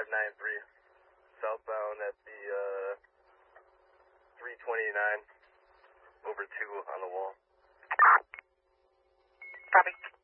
593, southbound at the 329, over 2 on the wall. Copy.